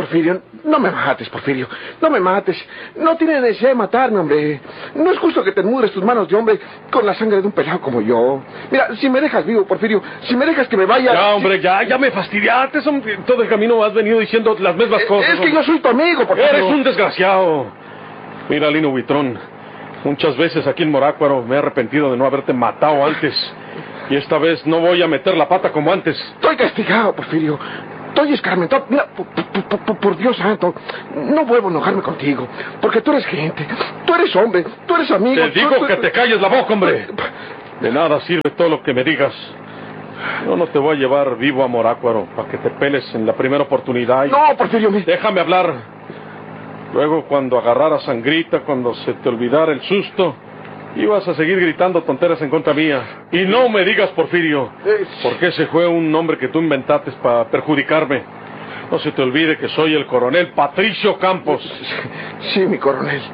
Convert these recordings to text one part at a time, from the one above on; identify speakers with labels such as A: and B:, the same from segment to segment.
A: Porfirio, no me mates, Porfirio. No me mates. No tiene necesidad de matarme, hombre. No es justo que te mudres tus manos de hombre con la sangre de un pelado como yo. Mira, si me dejas vivo, Porfirio, si me dejas que me vaya...
B: Ya, hombre, ya me fastidiaste. Todo el camino has venido diciendo las mismas cosas.
A: Es que yo soy tu amigo, Porfirio.
B: Eres un desgraciado. Mira, Lino Buitrón, muchas veces aquí en Morácuaro me he arrepentido de no haberte matado antes. Y esta vez no voy a meter la pata como antes.
A: Estoy castigado, Porfirio. Estoy escarmentado. Mira, por Dios santo, no vuelvo a enojarme contigo. Porque tú eres gente, tú eres hombre, tú eres amigo.
B: Te digo que te calles la boca, hombre. De nada sirve todo lo que me digas. Yo no te voy a llevar vivo a Morácuaro para que te peles en la primera oportunidad.
A: No, Porfirio.
B: Déjame hablar. Luego, cuando agarraras sangrita, cuando se te olvidara el susto, ibas a seguir gritando tonteras en contra mía. Y no me digas, Porfirio, porque ese fue un nombre que tú inventaste para perjudicarme. No se te olvide que soy el coronel Patricio Campos.
A: Sí, mi coronel.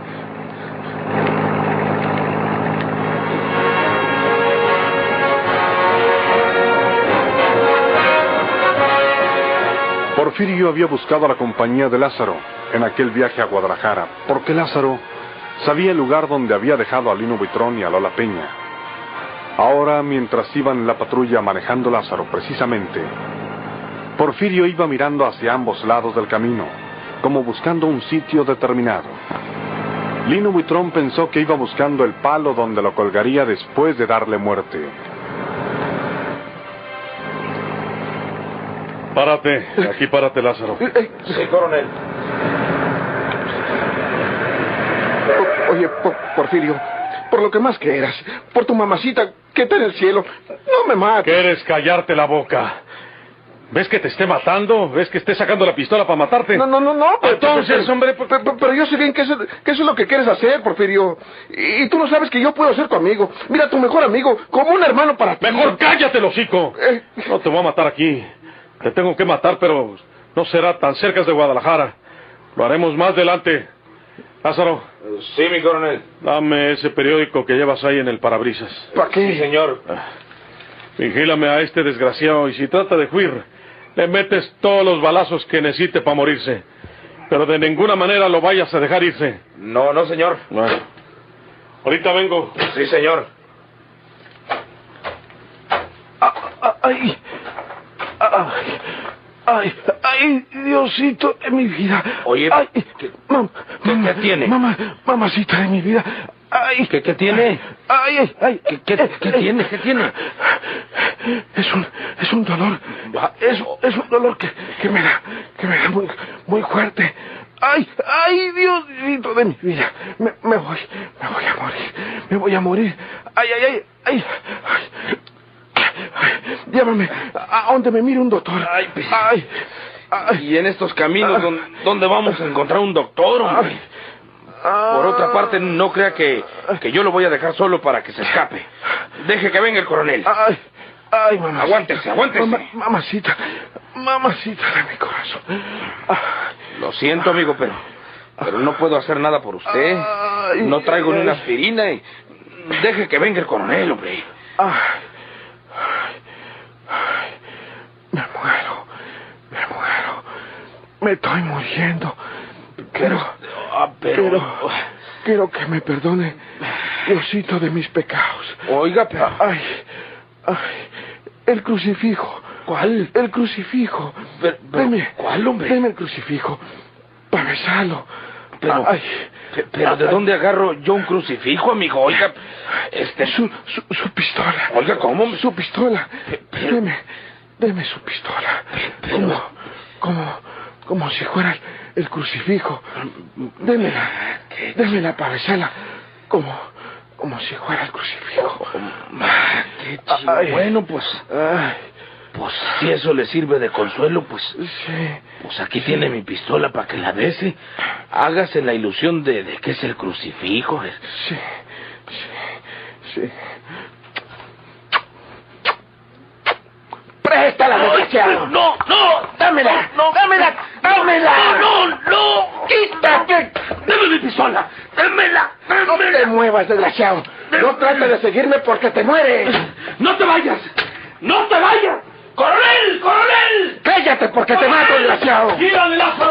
C: Porfirio había buscado la compañía de Lázaro en aquel viaje a Guadalajara, porque Lázaro sabía el lugar donde había dejado a Lino Buitrón y a Lola Peña. Ahora, mientras iban en la patrulla manejando Lázaro precisamente, Porfirio iba mirando hacia ambos lados del camino, como buscando un sitio determinado. Lino Buitrón pensó que iba buscando el palo donde lo colgaría después de darle muerte.
B: Párate, aquí párate, Lázaro.
D: Sí, coronel.
A: Oye, Porfirio, por lo que más quieras, por tu mamacita que está en el cielo, no me mates.
B: ¿Quieres callarte la boca? ¿Ves que te esté matando? ¿Ves que esté sacando la pistola para matarte?
A: No.
B: Entonces, hombre...
A: Pero yo sé bien que eso es lo que quieres hacer, Porfirio. Y tú no sabes que yo puedo ser tu amigo. Mira, tu mejor amigo, como un hermano para ti.
B: ¡Mejor cállate, hocico! No te voy a matar aquí. Te tengo que matar, pero no será tan cerca de Guadalajara. Lo haremos más adelante. Lázaro.
D: Sí, mi coronel.
B: Dame ese periódico que llevas ahí en el parabrisas.
A: ¿Para qué?
D: Sí, señor.
B: Vigílame a este desgraciado y si trata de huir, le metes todos los balazos que necesite para morirse. Pero de ninguna manera lo vayas a dejar irse.
D: No, señor.
B: Bueno, ahorita vengo.
D: Sí, señor.
A: Ay, Diosito de mi vida.
D: Oye, ¿qué tiene?
A: Mamacita de mi vida. Ay.
D: ¿Qué tiene?
A: Ay.
D: ¿Qué tiene? ¿Qué tiene?
A: Es un dolor. Es un dolor que me da muy fuerte. Ay, Diosito de mi vida. Me voy a morir. Ay. Llévame a donde me mire un doctor. Ay.
D: Y en estos caminos, ¿dónde vamos a encontrar un doctor, hombre? Por otra parte, no crea que yo lo voy a dejar solo para que se escape. Deje que venga el coronel.
A: Ay, mamá.
D: Aguántese.
A: Mamacita de mi corazón.
D: Lo siento, amigo, pero no puedo hacer nada por usted. No traigo ni una aspirina y... Deje que venga el coronel, hombre.
A: Me muero. Me estoy muriendo. Pero quiero que me perdone, Diosito, de mis pecados.
D: Oiga, pero...
A: Ay, el crucifijo.
D: ¿Cuál?
A: El crucifijo. Deme,
D: ¿cuál, hombre?
A: Deme el crucifijo para besarlo.
D: Pero ¿de dónde agarro yo un crucifijo, amigo? Oiga,
A: Su pistola.
D: Oiga, ¿cómo?
A: Su pistola. Deme su pistola. Como si fuera el crucifijo. Démela para besarla. Como si fuera el crucifijo.
D: Qué chido. Bueno, pues si eso le sirve de consuelo, pues...
A: Sí.
D: Pues aquí tiene mi pistola para que la bese. Hágase la ilusión de que es el crucifijo.
A: Sí. ¡Préstala, desgraciado!
D: ¡No!
A: ¡Dámela!
D: ¡No!
A: ¡Dámela!
D: ¡No! ¡Quítate! ¡Dame mi pistola! ¡Dámela!
A: No te muevas, desgraciado. No trates de seguirme porque te mueres.
D: ¡No te vayas! ¡Coronel!
A: ¡Cállate porque te mato, desgraciado!
D: ¡Gírale, Lázaro!